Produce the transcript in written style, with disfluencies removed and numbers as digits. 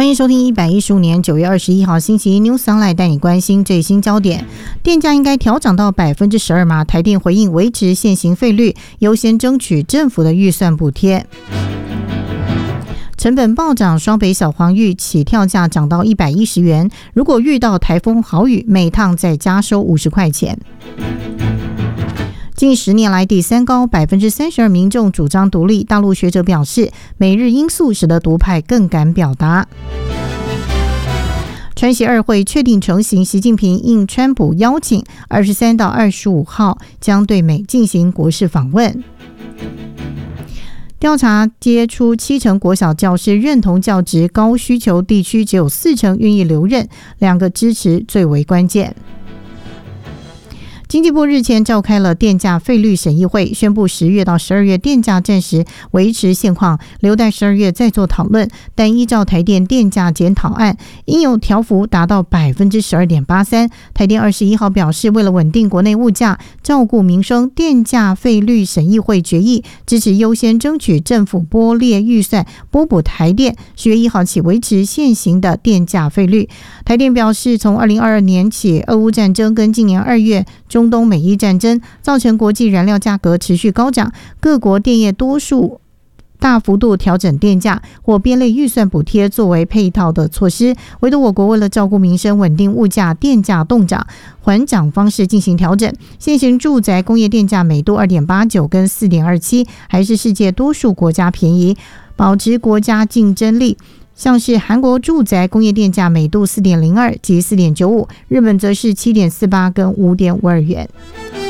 迎收听115年9月21号星期一 News Sunlight 带你关心最新焦点。电价应该调涨到 12% 吗？台电回应维持现行费率，优先争取政府的预算补贴。成本暴涨，双北小黄玉起跳价涨到110元，如果遇到台风豪雨，每趟再加收50块钱。近10年来第三高，32%民众主张独立。大陆学者表示，美日因素使得独派更敢表达。川习二会确定成型，习近平应川普邀请，23到25号将对美进行国事访问。调查揭出70%国小教师认同教职高需求地区只有4%愿意留任，2个支持最为关键。经济部日前召开了电价费率审议会，宣布10月到12月电价暂时维持现况，留待12月再做讨论。但依照台电电价检讨案，应有调幅达到 12.83%。台电21号表示，为了稳定国内物价，照顾民生，电价费率审议会决议支持优先争取政府拨列预算拨补台电10月1号起维持现行的电价费率。台电表示，从2022年起，俄乌战争跟今年2月中东美伊战争造成国际燃料价格持续高涨，各国电业多数大幅度调整电价或编列预算补贴作为配套的措施，唯独我国为了照顾民生、稳定物价，电价动涨，缓涨方式进行调整。现行住宅工业电价每度 2.89 跟 4.27 还是世界多数国家便宜，保持国家竞争力。像是韩国住宅工业电价每度 4.02 及 4.95， 日本则是 7.48 跟 5.52元。